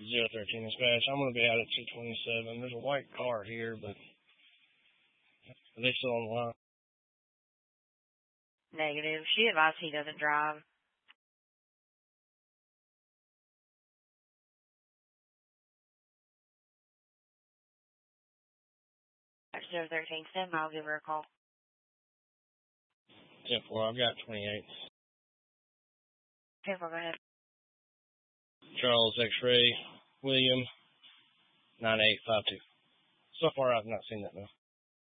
013 dispatch. I'm going to be out at 227. There's a white car here, but are they still on the line? Negative. She advised he doesn't drive. 013, stand by. I'll give her a call. 10-4, I've got 28. 10-4, go ahead. Charles X-Ray, William, 9852. So far, I've not seen that, though.